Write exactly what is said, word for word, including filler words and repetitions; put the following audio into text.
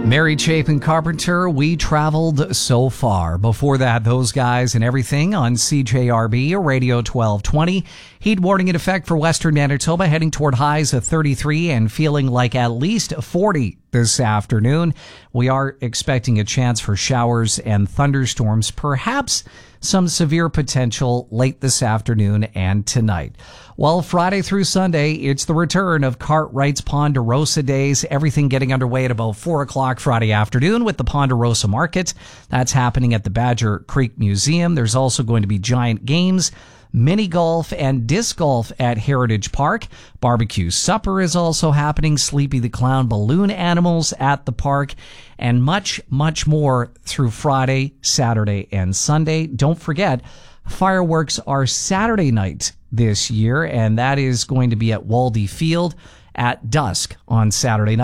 Mary Chapin Carpenter, We Traveled So Far. Before that, Those Guys and Everything on C J R B, Radio twelve twenty. Heat warning in effect for western Manitoba, heading toward highs of thirty-three and feeling like at least forty this afternoon. We are expecting a chance for showers and thunderstorms, perhaps some severe potential late this afternoon and tonight. Well, Friday through Sunday, it's the return of Cartwright's Ponderosa Days. Everything getting underway at about four o'clock Friday afternoon with the Ponderosa Market. That's happening at the Badger Creek Museum. There's also going to be giant games, mini golf, and disc golf at Heritage Park. Barbecue supper is also happening. Sleepy the Clown balloon animals at the park, and much, much more through Friday, Saturday, and Sunday. Don't forget, fireworks are Saturday night this year, and that is going to be at Waldy Field at dusk on Saturday night.